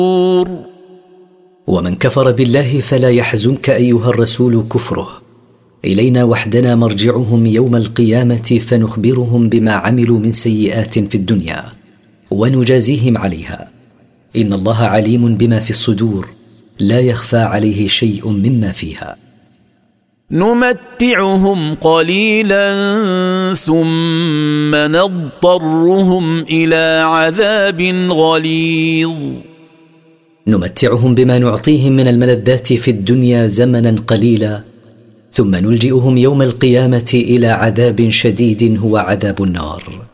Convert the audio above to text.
ومن كفر بالله فلا يحزنك أيها الرسول كفره، إلينا وحدنا مرجعهم يوم القيامة فنخبرهم بما عملوا من سيئات في الدنيا ونجازيهم عليها، إن الله عليم بما في الصدور لا يخفى عليه شيء مما فيها. نمتعهم قليلا ثم نضطرهم إلى عذاب غليظ. نمتعهم بما نعطيهم من الملذات في الدنيا زمنا قليلا، ثم نلجئهم يوم القيامة إلى عذاب شديد هو عذاب النار.